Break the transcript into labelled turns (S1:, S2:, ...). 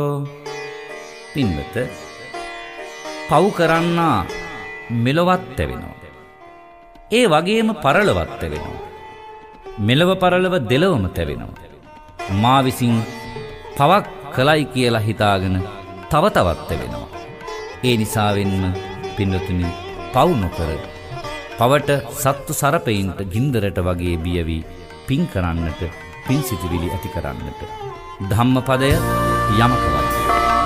S1: පින්වත පව් කරන්නා මෙලොවත් තැවෙනවා. ඒ වගේම පරලොවත් තැවෙනවා. මෙලව පරලොව දෙලොවම තැවෙනවා. මා විසින් පවක් කළයි කියලා හිතාගෙන තව තවත් තැවෙනවා. ඒ නිසාවෙන්ම පින්වතුනි පව් නොකර පවට සත්තු සරපයින්ට ගින්දරට වගේ බියවි පින් කරන්නට, පින් සිතිවිලි ඇති කරන්නට ධම්මපදය යමක වචනය.